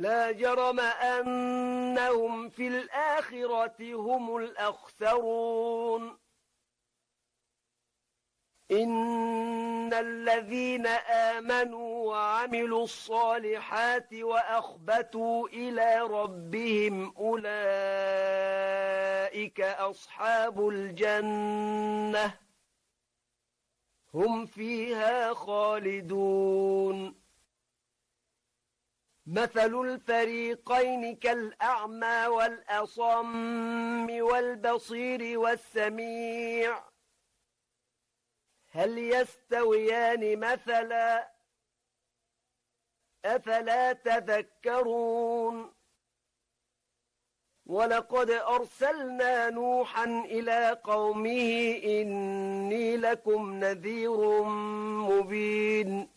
لا جرم أنهم في الآخرة هم الأخسرون إن الذين آمنوا وعملوا الصالحات وأخبتوا إلى ربهم أولئك أصحاب الجنة هم فيها خالدون مثل الفريقين كالأعمى والأصم والبصير والسميع هل يستويان مثلا أفلا تذكرون ولقد أرسلنا نوحا إلى قومه إني لكم نذير مبين